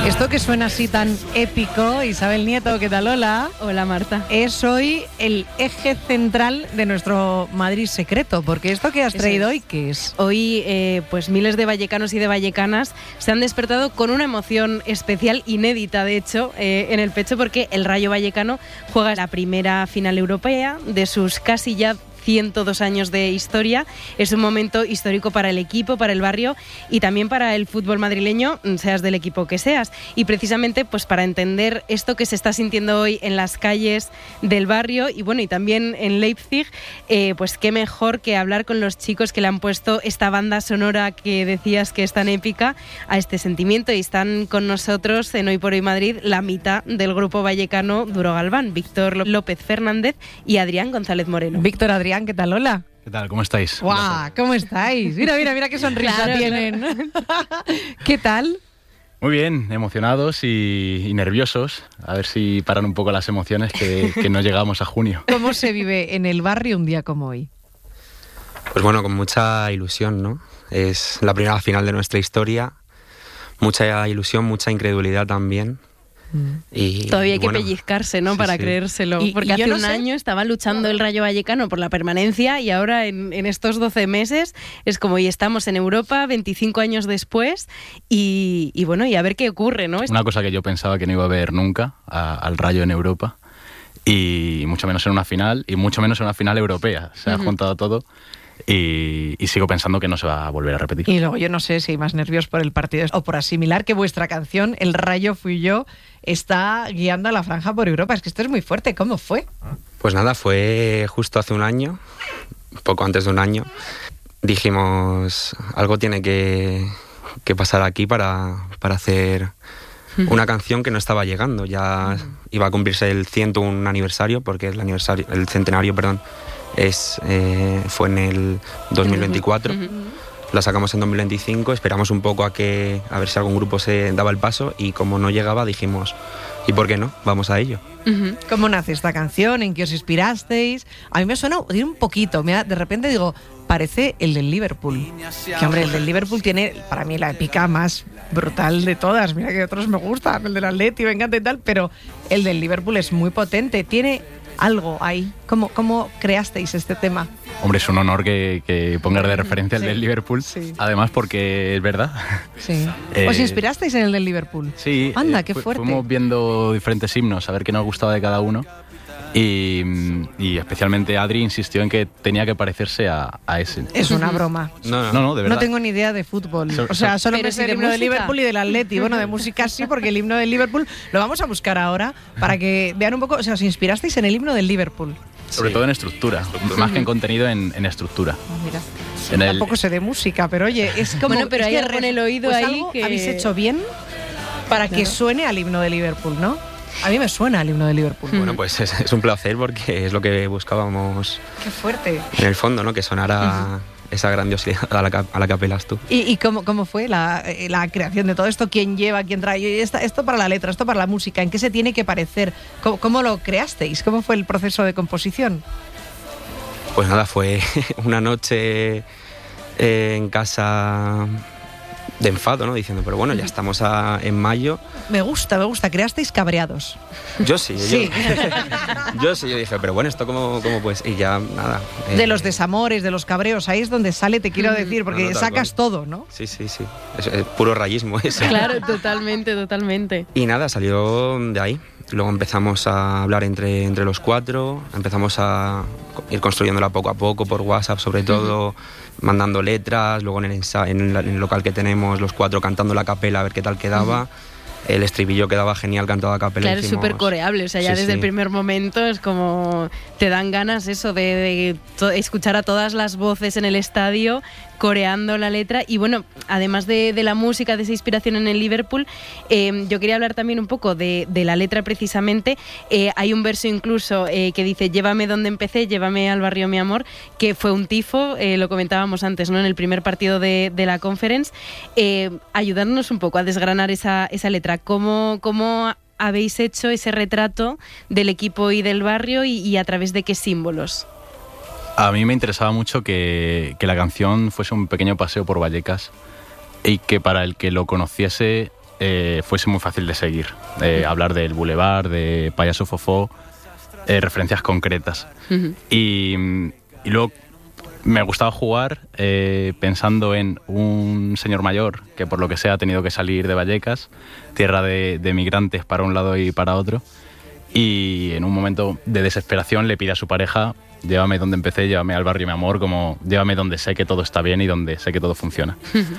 Esto que suena así tan épico, Isabel Nieto, ¿qué tal? Hola. Hola, Marta. Es hoy el eje central de nuestro Madrid secreto, porque esto que has traído hoy, ¿qué es? Hoy, pues miles de vallecanos y de vallecanas se han despertado con una emoción especial, inédita de hecho, en el pecho, porque el Rayo Vallecano juega la primera final europea de sus casi ya 102 años de historia. Es un momento histórico para el equipo, para el barrio y también para el fútbol madrileño, seas del equipo que seas. Y precisamente pues para entender esto que se está sintiendo hoy en las calles del barrio y bueno, y también en Leipzig, pues qué mejor que hablar con los chicos que le han puesto esta banda sonora que decías que es tan épica a este sentimiento, y están con nosotros en Hoy por Hoy Madrid la mitad del grupo vallecano Duro Galván, Víctor López Fernández y Adrián González Moreno. Víctor, Adrián, ¿qué tal? Hola. ¿Qué tal? ¿Cómo estáis? ¡Guau! ¿Cómo estáis? Mira qué sonrisa Claro, tienen. ¿Qué tal? Muy bien, emocionados y nerviosos. A ver si paran un poco las emociones que no llegamos a junio. ¿Cómo se vive en el barrio un día como hoy? Pues bueno, con mucha ilusión, ¿no? Es la primera final de nuestra historia. Mucha ilusión, mucha incredulidad también. Y todavía hay que bueno, pellizcarse, ¿no? sí, para sí. creérselo. Y Porque yo hace no un sé. año estaba luchando el Rayo Vallecano por la permanencia y ahora en estos 12 meses es como, y estamos en Europa 25 años después y bueno, y a ver qué ocurre, ¿no? Una cosa que yo pensaba que no iba a ver nunca al Rayo en Europa, y mucho menos en una final, y mucho menos en una final europea. Se ha juntado todo y sigo pensando que no se va a volver a repetir. Y luego yo no sé si hay más nervios por el partido o por asimilar que vuestra canción, El Rayo Fui Yo, está guiando a la franja por Europa. Es que esto es muy fuerte. ¿Cómo fue? Pues nada, fue justo hace un año, poco antes de un año. Dijimos, algo tiene que pasar aquí para hacer una canción que no estaba llegando. Ya iba a cumplirse el 101 aniversario, porque el centenario, perdón, fue en el 2024. La sacamos en 2025, esperamos un poco a ver si algún grupo se daba el paso, y como no llegaba dijimos, ¿y por qué no? Vamos a ello. ¿Cómo nace esta canción? ¿En qué os inspirasteis? A mí me suena un poquito. Mira, de repente digo, parece el del Liverpool. Que hombre, el del Liverpool tiene para mí la épica más brutal de todas. Mira que otros me gustan, el del Atleti me encanta y tal, pero el del Liverpool es muy potente. Tiene algo ahí. ¿Cómo creasteis este tema? Hombre, es un honor que pongas de referencia el del Liverpool. Sí. Además, porque es verdad. Sí. ¿Os inspirasteis en el del Liverpool? Sí. Anda, qué fuerte. Fuimos viendo diferentes himnos, a ver qué nos gustaba de cada uno. Y especialmente Adri insistió en que tenía que parecerse a ese. Es una broma. No, de verdad. No tengo ni idea de fútbol. O sea, solo me sé el himno del Liverpool y del Atleti. Bueno, de música sí, porque el himno del Liverpool lo vamos a buscar ahora para que vean un poco. O sea, os inspirasteis en el himno del Liverpool. Sobre todo en estructura, más que en contenido, en estructura. Mira, tampoco sé de música, pero oye, es como... Bueno, pero es hay que algo en el oído pues ahí algo que... habéis hecho bien para que suene al himno de Liverpool, ¿no? A mí me suena el himno de Liverpool. Bueno, pues es un placer, porque es lo que buscábamos ¡Qué fuerte! en el fondo, ¿no? Que sonara esa grandiosidad a la que apelas tú. ¿Y cómo fue la creación de todo esto? ¿Quién lleva, quién trae? Esto para la letra, esto para la música. ¿En qué se tiene que parecer? ¿Cómo lo creasteis? ¿Cómo fue el proceso de composición? Pues nada, fue una noche en casa de enfado, ¿no? Diciendo, pero bueno, ya estamos en mayo. Me gusta. ¿Creasteis cabreados? Yo sí. Sí. Yo dije, pero bueno, ¿esto cómo pues? Y ya, nada. De los desamores, de los cabreos, ahí es donde sale, te quiero decir, porque No, tal sacas cual. todo, ¿no? Sí. Es puro rayismo eso. Claro, totalmente. Y nada, salió de ahí. Luego empezamos a hablar entre los cuatro, empezamos a ir construyéndola poco a poco por WhatsApp, sobre todo, mandando letras, luego en el local que tenemos, los cuatro cantando la capela a ver qué tal quedaba. El estribillo quedaba genial cantado a capela. Claro, es súper coreable, o sea, ya desde el primer momento es como te dan ganas eso de escuchar a todas las voces en el estadio coreando la letra. Y bueno, además de la música, de esa inspiración en el Liverpool, yo quería hablar también un poco de la letra precisamente. Hay un verso incluso que dice: llévame donde empecé, llévame al barrio mi amor, que fue un tifo, lo comentábamos antes, ¿no? En el primer partido de la Conference. Ayudarnos un poco a desgranar esa letra. ¿Cómo habéis hecho ese retrato del equipo y del barrio y a través de qué símbolos? A mí me interesaba mucho que la canción fuese un pequeño paseo por Vallecas, y que para el que lo conociese fuese muy fácil de seguir. Hablar del Boulevard, de Payaso Fofó, referencias concretas. Y luego me gustaba jugar pensando en un señor mayor que por lo que sea ha tenido que salir de Vallecas, tierra de migrantes para un lado y para otro, y en un momento de desesperación le pide a su pareja: llévame donde empecé, llévame al barrio mi amor, como llévame donde sé que todo está bien y donde sé que todo funciona.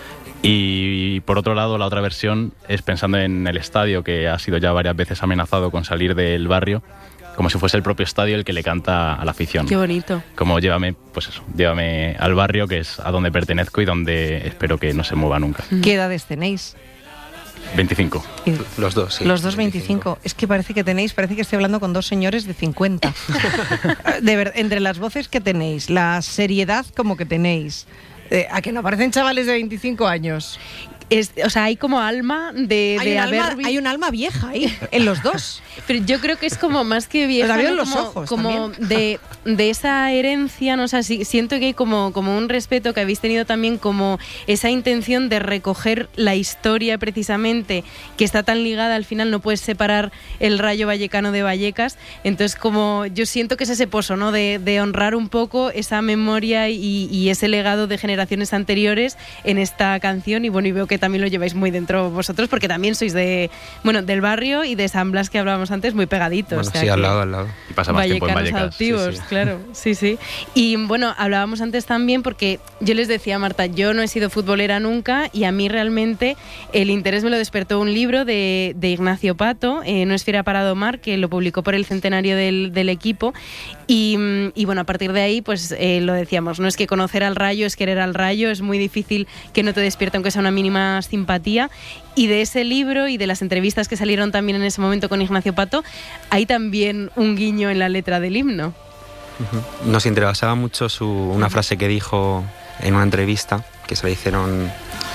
Y por otro lado, la otra versión es pensando en el estadio, que ha sido ya varias veces amenazado con salir del barrio, como si fuese el propio estadio el que le canta a la afición. Qué bonito. Como llévame, pues eso, llévame al barrio, que es a donde pertenezco y donde espero que no se mueva nunca. ¿Qué edades tenéis? 25. Los dos, sí. Los dos 25. Es que parece que estoy hablando con dos señores de 50. De verdad, entre las voces que tenéis, la seriedad como que tenéis, ¿a que no parecen chavales de 25 años? O sea, hay como alma de hay un alma vieja ahí, en los dos. Pero yo creo que es como más que vieja, Pero también ¿no? los ojos como de esa herencia, ¿no? O sea, siento que hay como un respeto que habéis tenido también, como esa intención de recoger la historia precisamente, que está tan ligada, al final no puedes separar el Rayo Vallecano de Vallecas. Entonces, como yo siento que es ese pozo, ¿no? De honrar un poco esa memoria y ese legado de generaciones anteriores en esta canción. Y bueno, y veo que también lo lleváis muy dentro vosotros, porque también sois del barrio y de San Blas, que hablábamos antes, muy pegaditos. Bueno, o sea, sí, al lado. Y pasa más tiempo en Vallecas. Adoptivos, sí. Claro, sí. Y bueno, hablábamos antes también, porque yo les decía, Marta, yo no he sido futbolera nunca, y a mí realmente el interés me lo despertó un libro de Ignacio Pato, No es fiera para domar, que lo publicó por el centenario del equipo. Y bueno, a partir de ahí, pues lo decíamos, no es que conocer al Rayo es querer al Rayo, es muy difícil que no te despierte aunque sea una mínima simpatía. Y de ese libro y de las entrevistas que salieron también en ese momento con Ignacio Pato, hay también un guiño en la letra del himno. Nos interesaba mucho una frase que dijo en una entrevista que se le hicieron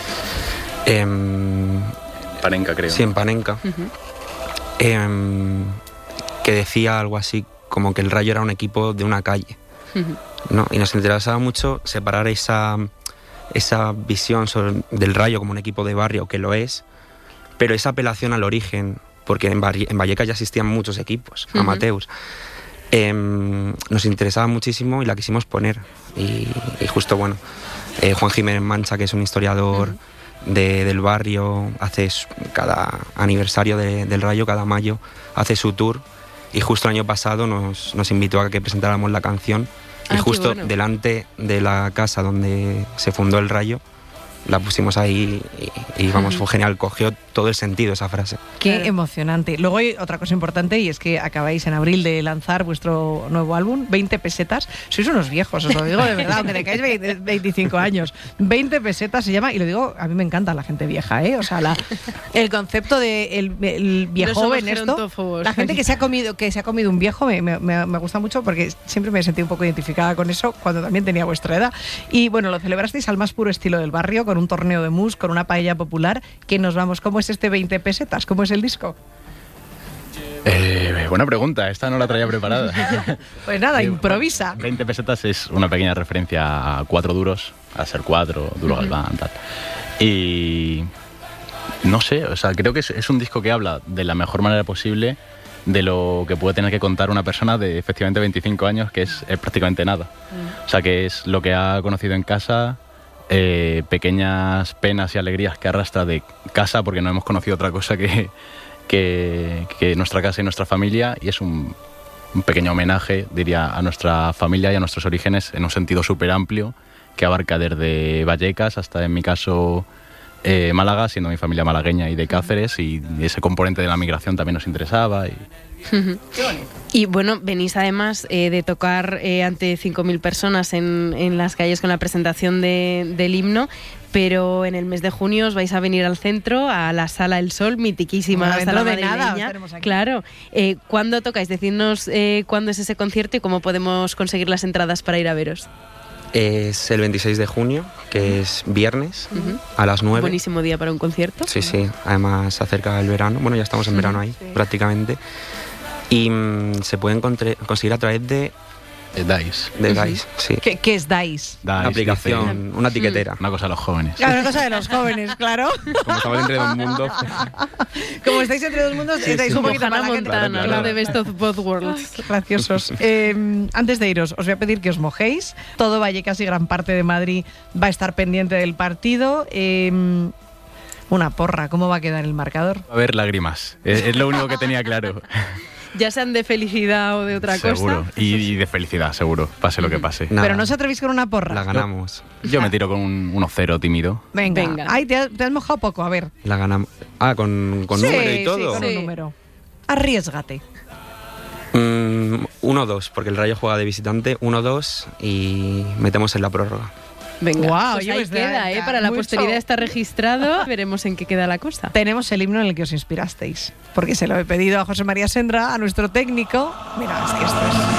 Panenka, creo. Sí, en Panenka. Que decía algo así como que el Rayo era un equipo de una calle, ¿no? Y nos interesaba mucho separar esa visión del Rayo como un equipo de barrio, que lo es, pero esa apelación al origen, porque en Vallecas ya existían muchos equipos amateurs. Nos interesaba muchísimo y la quisimos poner. Y justo, bueno, Juan Jiménez Mancha, que es un historiador del barrio, hace cada aniversario del Rayo, cada mayo, hace su tour. Y justo el año pasado nos invitó a que presentáramos la canción. Y justo delante de la casa donde se fundó el Rayo, la pusimos ahí y vamos, fue genial, cogió todo el sentido esa frase. Qué emocionante. Luego hay otra cosa importante, y es que acabáis en abril de lanzar vuestro nuevo álbum, 20 pesetas. Sois unos viejos, os lo digo de verdad, aunque tengáis 25 años. 20 pesetas se llama, y lo digo, a mí me encanta la gente vieja, ¿eh? O sea, el concepto de el viejo joven, esto, la gente que se ha comido un viejo, me gusta mucho, porque siempre me he sentido un poco identificada con eso cuando también tenía vuestra edad. Y bueno, lo celebrasteis al más puro estilo del barrio, con un torneo de mus, con una paella popular. Que nos vamos, ¿cómo es este 20 pesetas? ¿Cómo es el disco? Buena pregunta, esta no la traía preparada. Pues nada, improvisa. 20 pesetas es una pequeña referencia a 4 duros, a ser 4, duro Galván, tal. Y no sé, o sea, creo que es un disco que habla de la mejor manera posible de lo que puede tener que contar una persona de efectivamente 25 años, que es prácticamente nada. O sea, que es lo que ha conocido en casa, pequeñas penas y alegrías que arrastra de casa, porque no hemos conocido otra cosa que nuestra casa y nuestra familia, y es un pequeño homenaje, diría, a nuestra familia y a nuestros orígenes en un sentido súper amplio, que abarca desde Vallecas hasta, en mi caso, Málaga, siendo mi familia malagueña y de Cáceres, y ese componente de la migración también nos interesaba. Y bueno, venís además de tocar ante 5.000 personas en las calles con la presentación del himno, pero en el mes de junio os vais a venir al centro, a la Sala El Sol, mitiquísima sala madrileña. Claro. ¿Cuándo tocáis? Decidnos cuándo es ese concierto y cómo podemos conseguir las entradas para ir a veros. Es el 26 de junio, que es viernes, a las 9. Buenísimo día para un concierto. Sí, sí. Además se acerca el verano. Bueno, ya estamos en verano ahí, prácticamente. Y se pueden conseguir a través de DICE. de DICE, sí. ¿Qué es DICE? Una DICE, aplicación, una etiquetera. una cosa a los jóvenes. Claro, una cosa de los jóvenes, claro. Como estamos entre dos mundos. Como estáis entre dos mundos, estáis un Como poquito Hannah para la gente. Montana, claro. ¿no? De Best of Both Worlds. Graciosos. Antes de iros, os voy a pedir que os mojéis. Todo Vallecas y gran parte de Madrid va a estar pendiente del partido. Una porra, ¿cómo va a quedar el marcador? Va a haber lágrimas. Es lo único que tenía claro. Ya sean de felicidad o de otra Seguro. cosa. Y de felicidad, seguro. Pase lo que pase. Nada, Pero no os atrevéis con una porra. la ganamos. Yo me tiro con un 1-0 tímido. Venga. Ay, te has mojado poco, a ver. La ganamos. Ah, con Sí, número y todo. Sí, con un Sí. número. Arriésgate. 1-2, porque el Rayo juega de visitante. 1-2 y metemos en la prórroga. Venga, Guau, pues yo ahí pues queda, venga, para la mucho. posteridad está registrado. Veremos en qué queda la cosa. Tenemos el himno en el que os inspirasteis. Porque se lo he pedido a José María Sendra, a nuestro técnico. Mira, es que esto es...